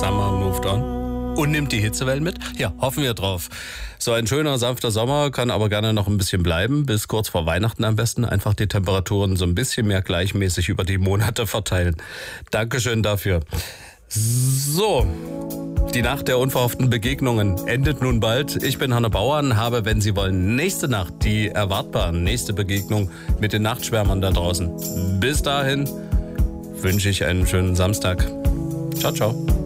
Summer moved on. Und nimmt die Hitzewellen mit? Ja, hoffen wir drauf. So ein schöner, sanfter Sommer kann aber gerne noch ein bisschen bleiben. Bis kurz vor Weihnachten am besten. Einfach die Temperaturen so ein bisschen mehr gleichmäßig über die Monate verteilen. Dankeschön dafür. So, die Nacht der unverhofften Begegnungen endet nun bald. Ich bin Hanne Bauern, habe, wenn Sie wollen, nächste Nacht die erwartbare nächste Begegnung mit den Nachtschwärmern da draußen. Bis dahin wünsche ich einen schönen Samstag. Ciao, ciao.